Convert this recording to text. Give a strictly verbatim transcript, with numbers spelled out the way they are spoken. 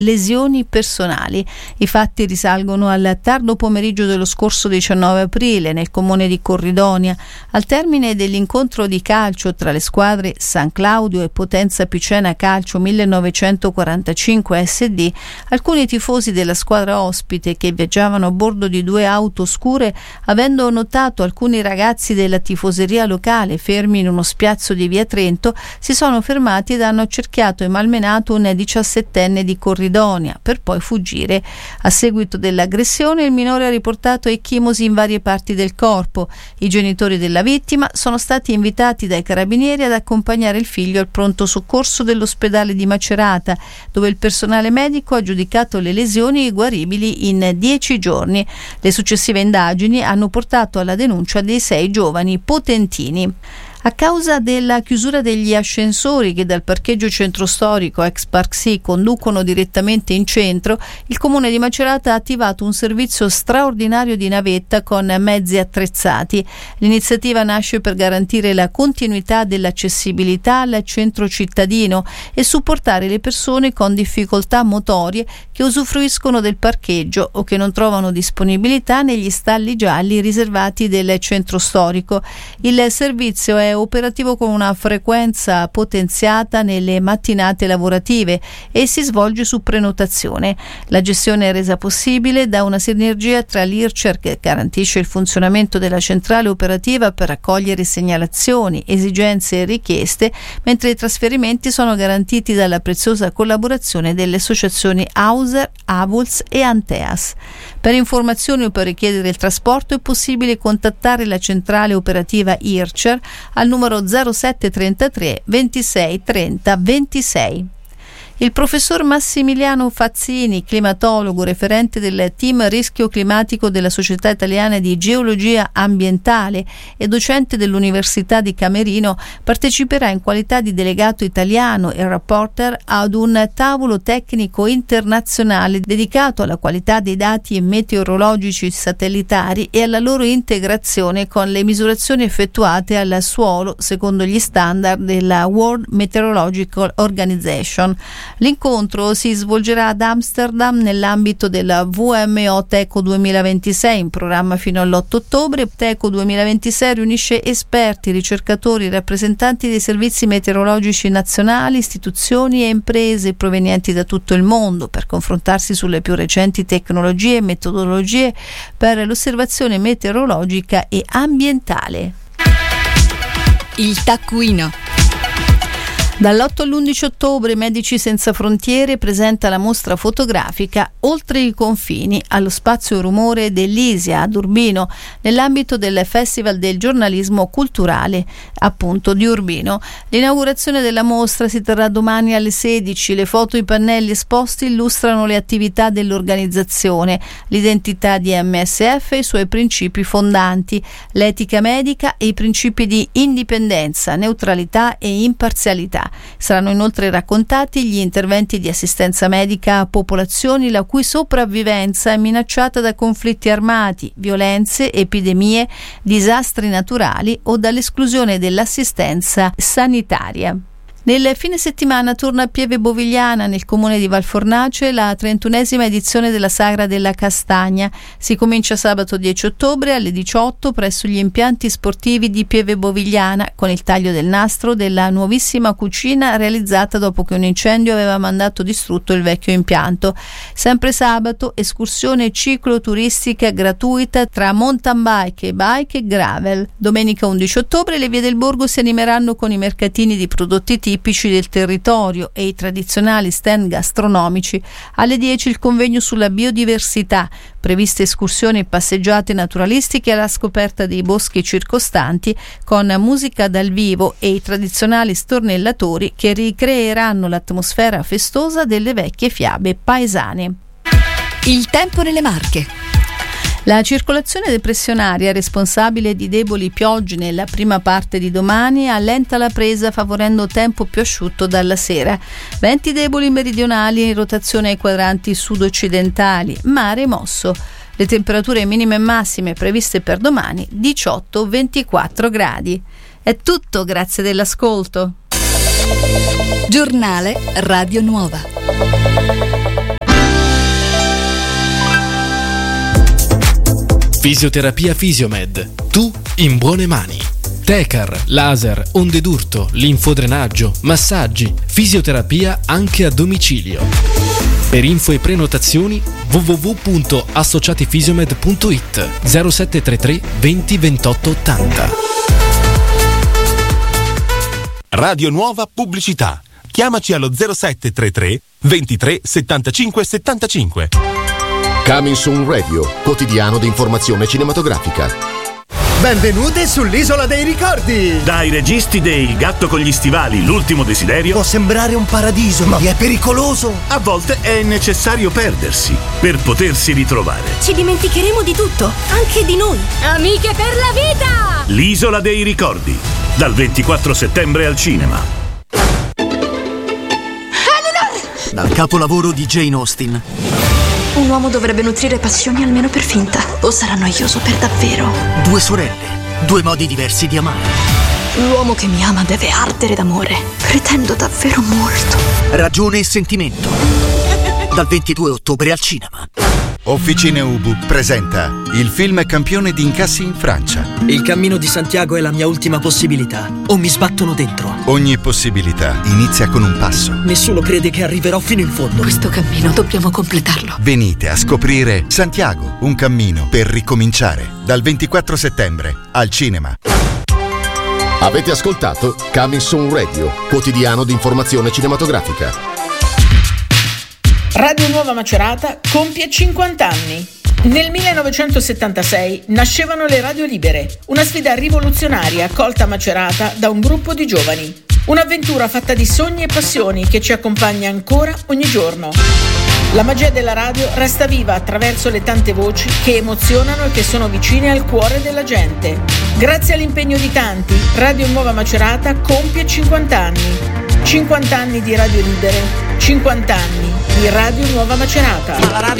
lesioni personali. I fatti risalgono al tardo pomeriggio dello scorso diciannove aprile nel comune di Corridonia. Al termine dell'incontro di calcio tra le squadre San Claudio e Potenza Picena Calcio millenovecentoquarantacinque S D, alcuni tifosi della squadra ospite che viaggiavano a bordo di due auto scure, avendo notato alcuni ragazzi della tifoseria locale fermi in uno spiazzo di via Trento, si sono fermati ed hanno accerchiato e malmenato un diciassettenne di Corridonia per poi fuggire. A seguito dell'aggressione il minore ha riportato ecchimosi in varie parti del corpo. I genitori della vittima sono stati invitati dai carabinieri ad accompagnare il figlio al pronto soccorso dell'ospedale di Macerata, dove il personale medico ha giudicato le lesioni guaribili in dieci giorni. Le successive indagini hanno portato alla denuncia dei sei giovani potentini. A causa della chiusura degli ascensori che dal parcheggio centro storico ex Park Sea conducono direttamente in centro, il comune di Macerata ha attivato un servizio straordinario di navetta con mezzi attrezzati. L'iniziativa nasce per garantire la continuità dell'accessibilità al centro cittadino e supportare le persone con difficoltà motorie che usufruiscono del parcheggio o che non trovano disponibilità negli stalli gialli riservati del centro storico. Il servizio è operativo con una frequenza potenziata nelle mattinate lavorative e si svolge su prenotazione. La gestione è resa possibile da una sinergia tra l'I R C E R, che garantisce il funzionamento della centrale operativa per raccogliere segnalazioni, esigenze e richieste, mentre i trasferimenti sono garantiti dalla preziosa collaborazione delle associazioni Auser, Avuls e Anteas. Per informazioni o per richiedere il trasporto è possibile contattare la centrale operativa I R C E R al numero zero sette trentatré ventisei trenta ventisei. Il professor Massimiliano Fazzini, climatologo, referente del team rischio climatico della Società Italiana di Geologia Ambientale e docente dell'Università di Camerino, parteciperà in qualità di delegato italiano e rapporter ad un tavolo tecnico internazionale dedicato alla qualità dei dati meteorologici satellitari e alla loro integrazione con le misurazioni effettuate al suolo secondo gli standard della World Meteorological Organization. L'incontro si svolgerà ad Amsterdam nell'ambito della V M O Teco duemilaventisei, in programma fino all'otto ottobre. Teco duemilaventisei riunisce esperti, ricercatori, rappresentanti dei servizi meteorologici nazionali, istituzioni e imprese provenienti da tutto il mondo per confrontarsi sulle più recenti tecnologie e metodologie per l'osservazione meteorologica e ambientale. Il taccuino. Dall'otto all'undici ottobre Medici Senza Frontiere presenta la mostra fotografica Oltre i confini allo Spazio Rumore dell'Isia ad Urbino, nell'ambito del Festival del giornalismo culturale appunto di Urbino. L'inaugurazione della mostra si terrà domani alle sedici. Le foto e i pannelli esposti illustrano le attività dell'organizzazione, l'identità di M S F e i suoi principi fondanti, l'etica medica e i principi di indipendenza, neutralità e imparzialità. Saranno inoltre raccontati gli interventi di assistenza medica a popolazioni la cui sopravvivenza è minacciata da conflitti armati, violenze, epidemie, disastri naturali o dall'esclusione dell'assistenza sanitaria. Nel fine settimana torna a Pieve Bovigliana, nel comune di Valfornace, la trentunesima edizione della Sagra della Castagna. Si comincia sabato dieci ottobre alle diciotto presso gli impianti sportivi di Pieve Bovigliana con il taglio del nastro della nuovissima cucina realizzata dopo che un incendio aveva mandato distrutto il vecchio impianto. Sempre sabato, escursione cicloturistica gratuita tra mountain bike e bike e gravel. Domenica undici ottobre le vie del borgo si animeranno con i mercatini di prodotti tipici del territorio e i tradizionali stand gastronomici. Alle dieci il convegno sulla biodiversità, previste escursioni e passeggiate naturalistiche alla scoperta dei boschi circostanti con musica dal vivo e i tradizionali stornellatori che ricreeranno l'atmosfera festosa delle vecchie fiabe paesane. Il tempo nelle Marche. La circolazione depressionaria responsabile di deboli piogge nella prima parte di domani allenta la presa favorendo tempo più asciutto dalla sera. Venti deboli meridionali in rotazione ai quadranti sud-occidentali, mare mosso. Le temperature minime e massime previste per domani diciotto ventiquattro gradi. È tutto, grazie dell'ascolto. Giornale Radio Nuova. Fisioterapia Fisiomed. Tu in buone mani. Tecar, laser, onde d'urto, linfodrenaggio, massaggi, fisioterapia anche a domicilio. Per info e prenotazioni w w w punto associatifisiomed punto i t zero sette tre tre venti ventotto ottanta. Radio Nuova Pubblicità. Chiamaci allo zero sette tre tre ventitré settantacinque settantacinque. Coming Soon Radio, quotidiano di informazione cinematografica. Benvenute sull'Isola dei Ricordi! Dai registi dei Il gatto con gli stivali, l'ultimo desiderio. Può sembrare un paradiso, ma è pericoloso! A volte è necessario perdersi per potersi ritrovare. Ci dimenticheremo di tutto, anche di noi. Amiche per la vita! L'Isola dei Ricordi, dal ventiquattro settembre al cinema. Eleanor! Dal capolavoro di Jane Austen. Un uomo dovrebbe nutrire passioni almeno per finta, o sarà noioso per davvero. Due sorelle, due modi diversi di amare. L'uomo che mi ama deve ardere d'amore. Pretendo davvero molto. Ragione e sentimento. Dal ventidue ottobre al cinema. Officine Ubu presenta il film campione di incassi in Francia. Il cammino di Santiago è la mia ultima possibilità. O mi sbattono dentro. Ogni possibilità inizia con un passo. Nessuno crede che arriverò fino in fondo. Questo cammino dobbiamo completarlo. Venite a scoprire Santiago, un cammino per ricominciare. Dal ventiquattro settembre al cinema. Avete ascoltato Coming Soon Radio, quotidiano di informazione cinematografica. Radio Nuova Macerata compie cinquanta anni. Nel millenovecentosettantasei nascevano le Radio Libere, una sfida rivoluzionaria accolta a Macerata da un gruppo di giovani. Un'avventura fatta di sogni e passioni che ci accompagna ancora ogni giorno. La magia della radio resta viva attraverso le tante voci che emozionano e che sono vicine al cuore della gente. Grazie all'impegno di tanti, Radio Nuova Macerata compie cinquanta anni. cinquanta anni di Radio Libere, cinquanta anni di Radio Nuova Macerata. La radio